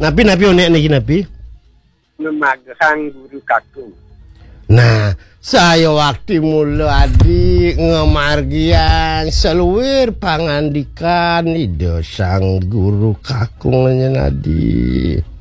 Napi onek niki napi. Ngemagang guru kakung. Nah, saya waktu mula adik ngemargian seluwir pangandikan ide sang guru kakung nadi.